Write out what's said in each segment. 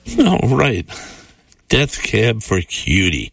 All right. Death Cab for Cutie.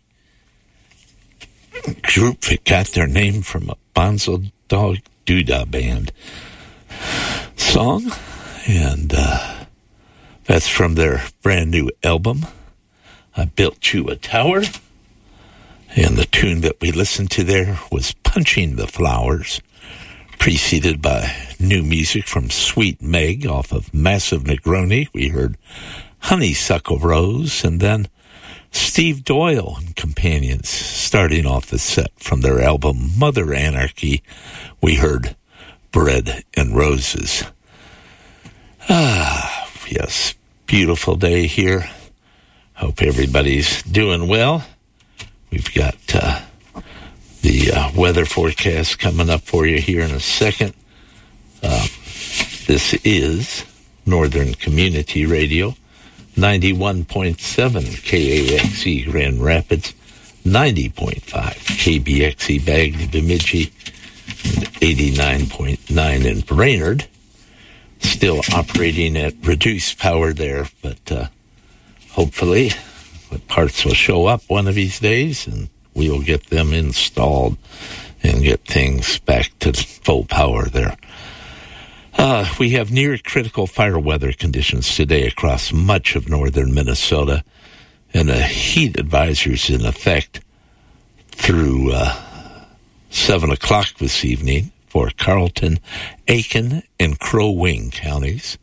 Group that got their name from a Bonzo Dog Doodah Band song. And that's from their brand new album, I Built You a Tower. And the tune that we listened to there was Punching the Flowers, preceded by new music from Sweet Meg off of Massive Negroni. We heard Honeysuckle Rose, and then Steve Doyle and Companions starting off the set from their album Mother Anarchy. We heard Bread and Roses. Yes, beautiful day here. Hope everybody's doing well. We've got the weather forecast coming up for you here in a second. This is Northern Community Radio, 91.7 KAXE Grand Rapids, 90.5 KBXE Bagley Bemidji, and 89.9 in Brainerd. Still operating at reduced power there, but hopefully the parts will show up one of these days and we will get them installed and get things back to full power there. We have near critical fire weather conditions today across much of northern Minnesota, and a heat advisory is in effect through 7 o'clock this evening for Carlton, Aiken, and Crow Wing counties.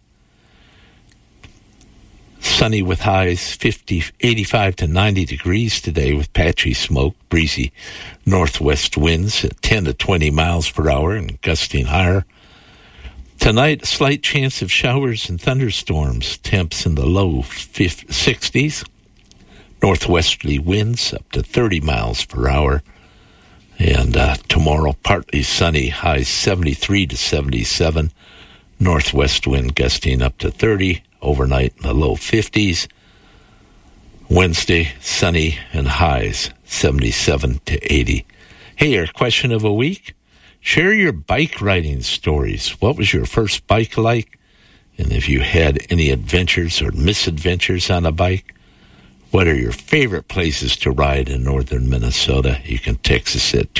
Sunny with highs 85 to 90 degrees today with patchy smoke, breezy northwest winds at 10 to 20 miles per hour and gusting higher. Tonight, a slight chance of showers and thunderstorms, temps in the low 60s. Northwesterly winds up to 30 miles per hour. And tomorrow, partly sunny, highs 73 to 77. Northwest wind gusting up to 30. Overnight in the low 50s. Wednesday, sunny and highs 77 to 80. Hey, our question of a week. Share your bike riding stories. What was your first bike like? And if you had any adventures or misadventures on a bike, what are your favorite places to ride in northern Minnesota? You can text us at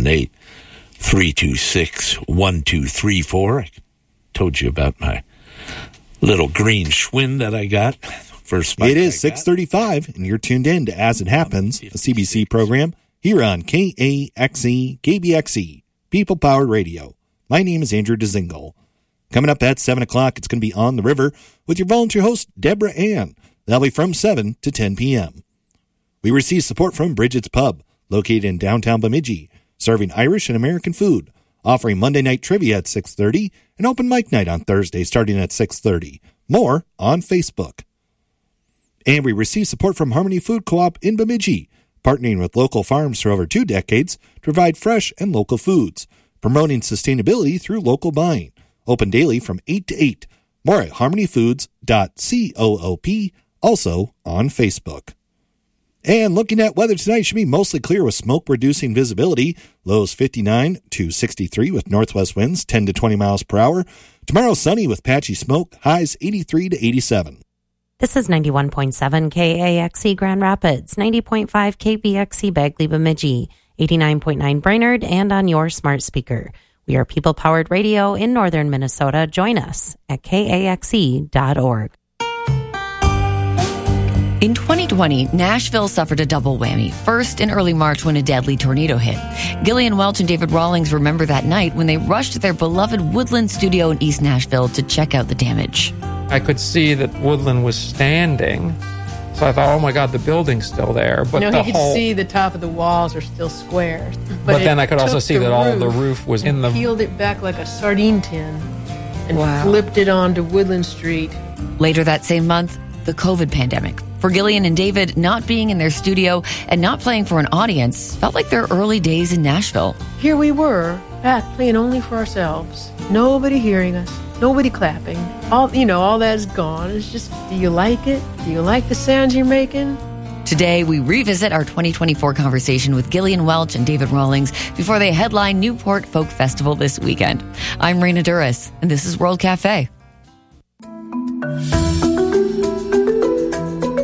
218-326-1234. I told you about my little green Schwinn that I got. First bike. It is 6:35, and you're tuned in to As It Happens, a CBC program here on KAXE, KBXE, People Powered Radio. My name is Andrew DeZingle. Coming up at 7 o'clock, it's going to be On the River with your volunteer host, Deborah Ann. That'll be from 7 to 10 p.m. We receive support from Bridget's Pub, located in downtown Bemidji, serving Irish and American food, offering Monday night trivia at 6:30 and open mic night on Thursday starting at 6:30. More on Facebook. And we receive support from Harmony Food Co-op in Bemidji, partnering with local farms for over 2 decades to provide fresh and local foods, promoting sustainability through local buying. Open daily from 8 to 8. More at harmonyfoods.coop, also on Facebook. And looking at weather tonight, should be mostly clear with smoke-reducing visibility. Lows 59 to 63 with northwest winds 10 to 20 miles per hour. Tomorrow, sunny with patchy smoke. Highs 83 to 87. This is 91.7 KAXE Grand Rapids, 90.5 KBXE Bagley Bemidji, 89.9 Brainerd, and on your smart speaker. We are people-powered radio in northern Minnesota. Join us at kaxe.org. In 2020, Nashville suffered a double whammy. First, in early March when a deadly tornado hit. Gillian Welch and David Rawlings remember that night when they rushed to their beloved Woodland studio in East Nashville to check out the damage. I could see that Woodland was standing, so I thought, oh my God, the building's still there. But you could see the top of the walls are still square. But then I could also see that all the roof was in the... Peeled it back like a sardine tin and flipped it onto Woodland Street. Later that same month, the COVID pandemic. For Gillian and David, not being in their studio and not playing for an audience felt like their early days in Nashville. Here we were, back playing only for ourselves. Nobody hearing us, nobody clapping. All that's gone. It's just, do you like it? Do you like the sounds you're making? Today, we revisit our 2024 conversation with Gillian Welch and David Rawlings before they headline Newport Folk Festival this weekend. I'm Raina Duras, and this is World Cafe.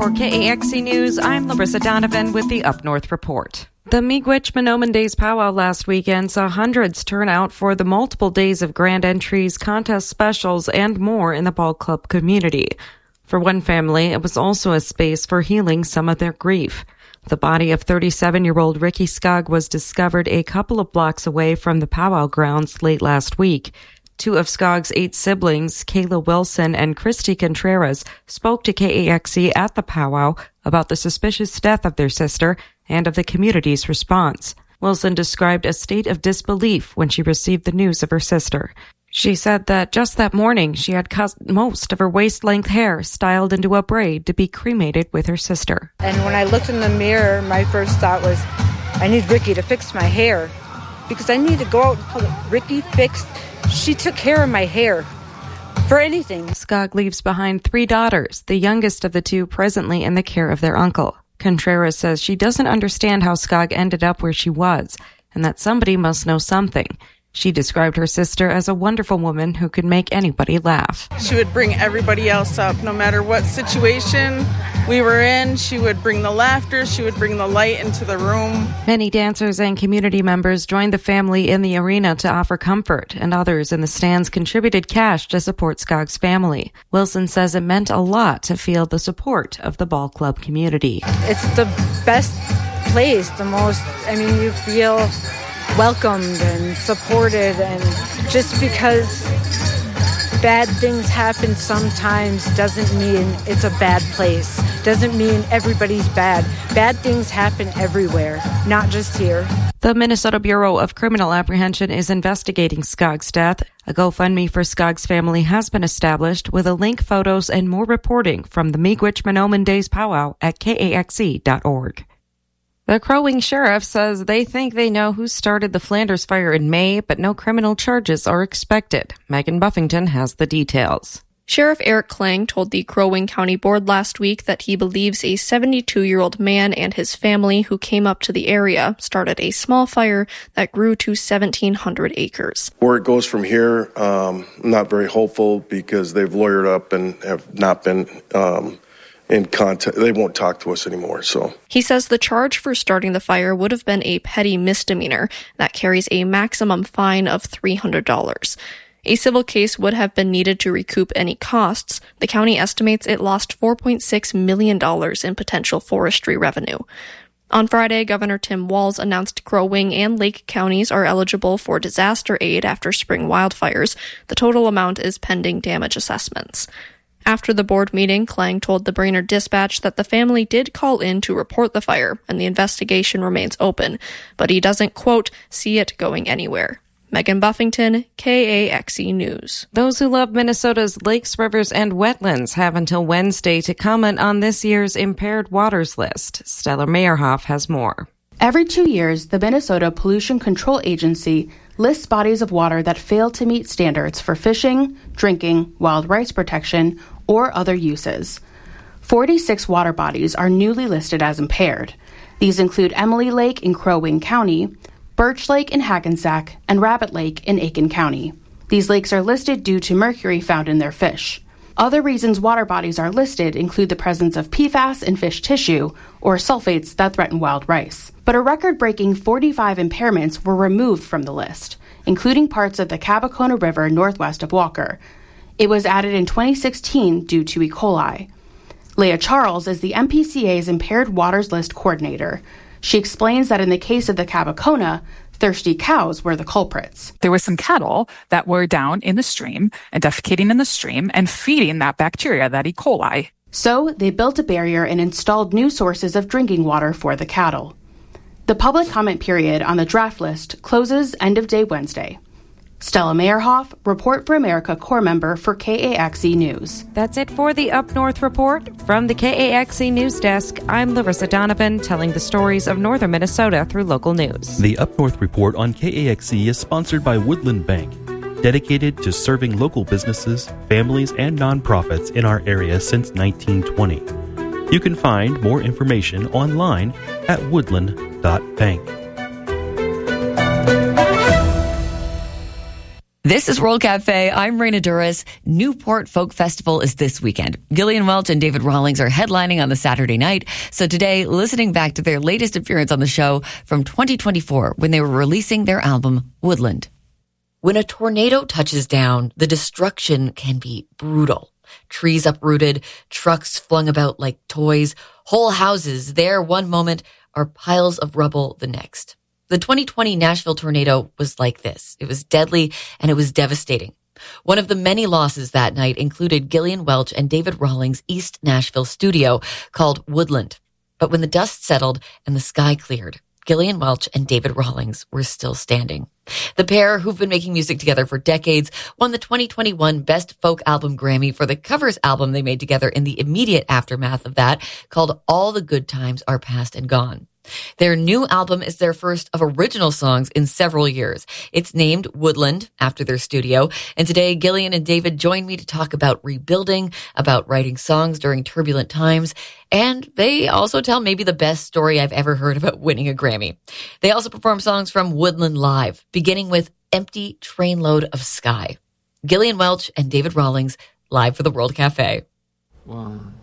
For KAXE News, I'm Larissa Donovan with the Up North Report. The Miigwech-Mahnomen Days Powwow last weekend saw hundreds turn out for the multiple days of grand entries, contest specials, and more in the ball club community. For one family, it was also a space for healing some of their grief. The body of 37-year-old Ricky Skog was discovered a couple of blocks away from the powwow grounds late last week. Two of Skog's 8 siblings, Kayla Wilson and Christy Contreras, spoke to KAXE at the powwow about the suspicious death of their sister and of the community's response. Wilson described a state of disbelief when she received the news of her sister. She said that just that morning she had cut most of her waist-length hair styled into a braid to be cremated with her sister. And when I looked in the mirror, my first thought was, I need Ricky to fix my hair because I need to go out and pull it. Ricky fixed. She took care of my hair for anything. Skog leaves behind 3 daughters, the youngest of the 2 presently in the care of their uncle. Contreras says she doesn't understand how Skog ended up where she was, and that somebody must know something. She described her sister as a wonderful woman who could make anybody laugh. She would bring everybody else up, no matter what situation we were in. She would bring the laughter, she would bring the light into the room. Many dancers and community members joined the family in the arena to offer comfort, and others in the stands contributed cash to support Skog's family. Wilson says it meant a lot to feel the support of the ball club community. It's the best place, you feel welcomed and supported, and just because bad things happen sometimes doesn't mean it's a bad place, doesn't mean everybody's bad. Bad things happen everywhere, not just here. The Minnesota Bureau of Criminal Apprehension is investigating Skog's death. A GoFundMe for Skog's family has been established with a link, photos, and more reporting from the Miigwech-Mahnomen Days Powwow at KAXE.org. The Crow Wing Sheriff says they think they know who started the Flanders fire in May, but no criminal charges are expected. Megan Buffington has the details. Sheriff Eric Klang told the Crow Wing County Board last week that he believes a 72-year-old man and his family who came up to the area started a small fire that grew to 1,700 acres. Where it goes from here, I'm not very hopeful because they've lawyered up and have not been in contact. They won't talk to us anymore. So he says the charge for starting the fire would have been a petty misdemeanor that carries a maximum fine of $300. A civil case would have been needed to recoup any costs. The county estimates it lost $4.6 million in potential forestry revenue. On Friday, Governor Tim Walz announced Crow Wing and Lake counties are eligible for disaster aid after spring wildfires. The total amount is pending damage assessments. After the board meeting, Klang told the Brainerd Dispatch that the family did call in to report the fire and the investigation remains open, but he doesn't, quote, see it going anywhere. Megan Buffington, KAXE News. Those who love Minnesota's lakes, rivers, and wetlands have until Wednesday to comment on this year's Impaired Waters List. Stella Meyerhoff has more. Every 2 years, the Minnesota Pollution Control Agency lists bodies of water that fail to meet standards for fishing, drinking, wild rice protection, or other uses. 46 water bodies are newly listed as impaired. These include Emily Lake in Crow Wing County, Birch Lake in Hackensack, and Rabbit Lake in Aiken County. These lakes are listed due to mercury found in their fish. Other reasons water bodies are listed include the presence of PFAS in fish tissue or sulfates that threaten wild rice. But a record-breaking 45 impairments were removed from the list, including parts of the Cabacona River northwest of Walker. It was added in 2016 due to E. coli. Leah Charles is the MPCA's Impaired Waters List coordinator. She explains that in the case of the Cabacona, thirsty cows were the culprits. There were some cattle that were down in the stream and defecating in the stream and feeding that bacteria, that E. coli. So they built a barrier and installed new sources of drinking water for the cattle. The public comment period on the draft list closes end of day Wednesday. Stella Meyerhoff, Report for America Corps member for KAXE News. That's it for the Up North Report. From the KAXE News Desk, I'm Larissa Donovan, telling the stories of northern Minnesota through local news. The Up North Report on KAXE is sponsored by Woodland Bank, dedicated to serving local businesses, families, and nonprofits in our area since 1920. You can find more information online at woodland.bank. This is World Cafe. I'm Raina Duras. Newport Folk Festival is this weekend. Gillian Welch and David Rawlings are headlining on the Saturday night. So today, listening back to their latest appearance on the show from 2024 when they were releasing their album, Woodland. When a tornado touches down, the destruction can be brutal. Trees uprooted, trucks flung about like toys, whole houses there one moment are piles of rubble the next. The 2020 Nashville tornado was like this. It was deadly and it was devastating. One of the many losses that night included Gillian Welch and David Rawlings' East Nashville studio called Woodland. But when the dust settled and the sky cleared, Gillian Welch and David Rawlings were still standing. The pair, who've been making music together for decades, won the 2021 Best Folk Album Grammy for the covers album they made together in the immediate aftermath of that, called All the Good Times Are Past and Gone. Their new album is their first of original songs in several years. It's named Woodland after their studio. And today, Gillian and David join me to talk about rebuilding, about writing songs during turbulent times. And they also tell maybe the best story I've ever heard about winning a Grammy. They also perform songs from Woodland live, beginning with Empty Trainload of Sky. Gillian Welch and David Rawlings live for the World Cafe. 1,